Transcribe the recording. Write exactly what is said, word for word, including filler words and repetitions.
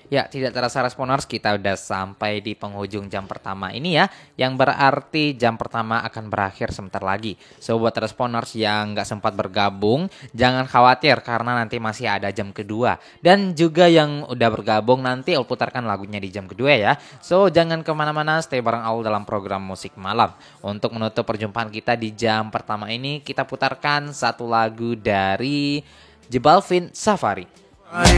Ya, tidak terasa responers, kita udah sampai di penghujung jam pertama ini ya, yang berarti jam pertama akan berakhir sebentar lagi. So, buat responers yang nggak sempat bergabung, jangan khawatir karena nanti masih ada jam kedua. Dan juga yang udah bergabung nanti I'll putarkan lagunya di jam kedua ya. So, jangan kemana-mana, stay bareng Aul dalam program musik malam. Untuk menutup perjumpaan kita di jam pertama ini, kita putarkan satu lagu dari Jebalvin Safari.